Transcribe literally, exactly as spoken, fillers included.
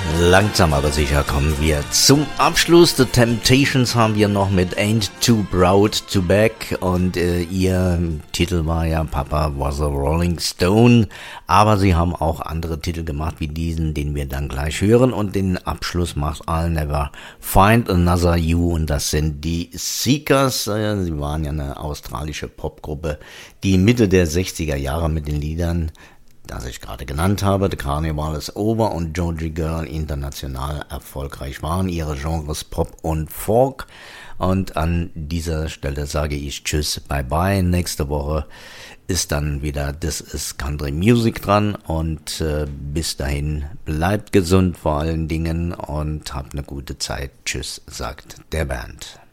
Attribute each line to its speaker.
Speaker 1: Langsam aber sicher kommen wir zum Abschluss. The Temptations haben wir noch mit Ain't Too Proud to Beg und äh, ihr Titel war ja Papa Was a Rolling Stone, aber sie haben auch andere Titel gemacht wie diesen, den wir dann gleich hören, und den Abschluss macht I'll Never Find Another You, und das sind die Seekers. Äh, sie waren ja eine australische Popgruppe, die Mitte der sechziger Jahre mit den Liedern, das ich gerade genannt habe, The Carnival is Over und Georgie Girl, international erfolgreich waren. Ihre Genres Pop und Folk. Und an dieser Stelle sage ich Tschüss, bye bye. Nächste Woche ist dann wieder This is Country Music dran, und äh, bis dahin bleibt gesund vor allen Dingen und habt eine gute Zeit. Tschüss, sagt der Bernd.